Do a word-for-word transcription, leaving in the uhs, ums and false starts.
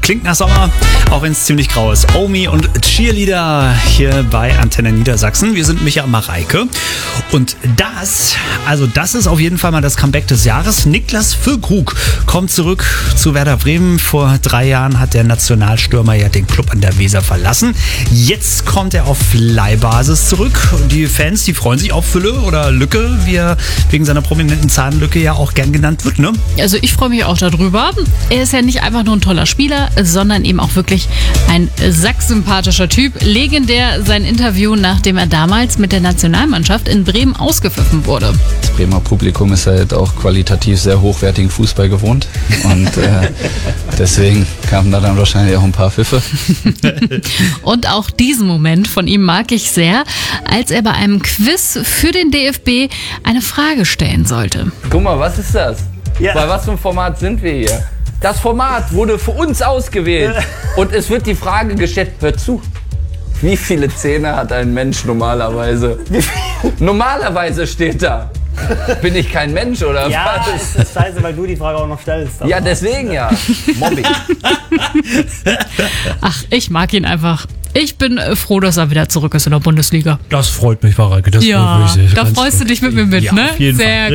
Klingt nach Sommer, auch wenn es ziemlich grau ist. Omi und Cheerleader hier bei Antenne Niedersachsen. Wir sind Micha und Mareike. Und das, also das ist auf jeden Fall mal das Comeback des Jahres. Niklas Füllkrug kommt zurück zu Werder Bremen. Vor drei Jahren hat der Nationalstürmer ja den Club an der Weser verlassen. Jetzt kommt er auf Leihbasis zurück. Die Fans, die freuen sich auf Fülle oder Lücke, wie er wegen seiner prominenten Zahnlücke ja auch gern genannt wird, ne? Also ich freue mich auch darüber. Er ist ja nicht einfach nur ein toller Spieler, sondern eben auch wirklich ein sacksympathischer Typ. Legendär sein Interview, nachdem er damals mit der Nationalmannschaft in Bremen ausgepfiffen wurde. Das Bremer Publikum ist halt auch qualitativ sehr hochwertigen Fußball gewohnt und äh, deswegen kamen da dann wahrscheinlich auch ein paar Pfiffe. Und auch diesen Moment von ihm mag ich sehr, als er bei einem Quiz für den D F B eine Frage stellen sollte. Guck mal, was ist das? Ja. Bei was für einem Format sind wir hier? Das Format wurde für uns ausgewählt und es wird die Frage gestellt, hör zu, wie viele Zähne hat ein Mensch normalerweise? Normalerweise steht da. Bin ich kein Mensch oder Ja, was? ist, ist scheiße, weil du die Frage auch noch stellst. Ja, deswegen ja. Mobbing. Ach, ich mag ihn einfach. Ich bin froh, dass er wieder zurück ist in der Bundesliga. Das freut mich, Mareike. Das Ja, freut mich sehr. da Ganz freust du dich mit mir mit, ja, ne? Auf jeden Sehr Fall.